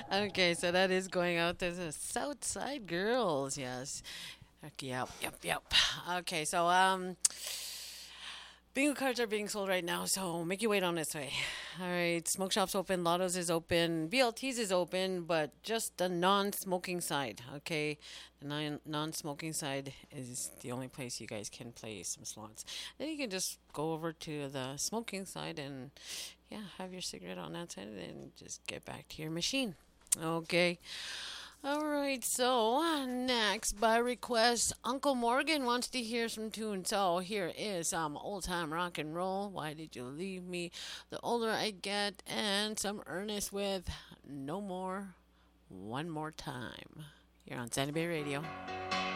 Okay, so that is going out to the Southside girls. Yes. Okay, yep. Okay, so bingo cards are being sold right now, so make your way down this way. All right, smoke shops open, Lottos is open, BLTs is open, but just the non-smoking side. Okay, the non-smoking side is the only place you guys can play some slots. Then you can just go over to the smoking side and yeah, have your cigarette on that side, and then just get back to your machine. Okay. All right, so next by request, Uncle Morgan wants to hear some tunes. So here is some old time rock and roll. Why did you leave me? The older I get, and some Ernest with No More, One More Time. You're on Sandy Bay Radio.